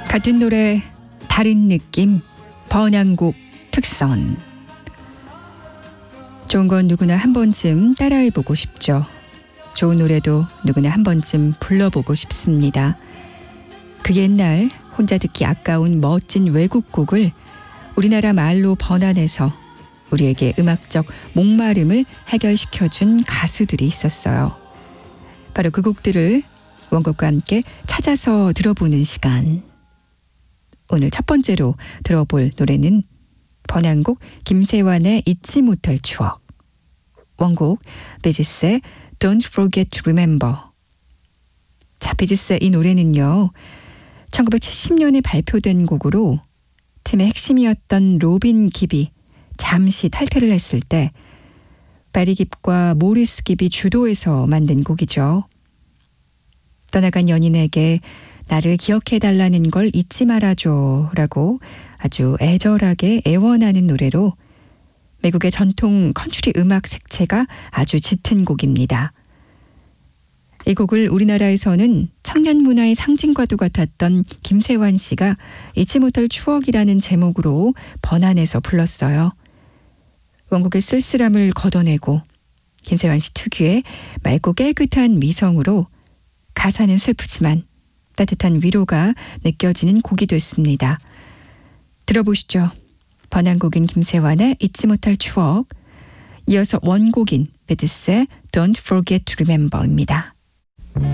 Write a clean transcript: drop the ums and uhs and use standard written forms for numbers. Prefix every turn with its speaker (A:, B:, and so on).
A: 같은 노래 다른 느낌 번안곡 특선. 좋은 건 누구나 한 번쯤 따라해보고 싶죠. 좋은 노래도 누구나 한 번쯤 불러보고 싶습니다. 그 옛날 혼자 듣기 아까운 멋진 외국곡을 우리나라 말로 번안해서 우리에게 음악적 목마름을 해결시켜준 가수들이 있었어요. 바로 그 곡들을 원곡과 함께 찾아서 들어보는 시간. 오늘 첫 번째로 들어볼 노래는 번안곡 김세환의 잊지 못할 추억. 원곡 비지스의 Don't Forget to Remember. 자, 비지스의 이 노래는요, 1970년에 발표된 곡으로 팀의 핵심이었던 로빈 깁이 잠시 탈퇴를 했을 때 바리 깁과 모리스 깁이 주도해서 만든 곡이죠. 떠나간 연인에게 나를 기억해달라는 걸 잊지 말아줘 라고 아주 애절하게 애원하는 노래로 미국의 전통 컨트리 음악 색채가 아주 짙은 곡입니다. 이 곡을 우리나라에서는 청년 문화의 상징과도 같았던 김세환 씨가 잊지 못할 추억이라는 제목으로 번안해서 불렀어요. 원곡의 쓸쓸함을 걷어내고 김세환 씨 특유의 맑고 깨끗한 미성으로 가사는 슬프지만 따뜻한 위로가 느껴지는 곡이 됐습니다. 들어보시죠. 번안곡인 김세환의 잊지 못할 추억, 이어서 원곡인 비지스의 Don't Forget to Remember입니다.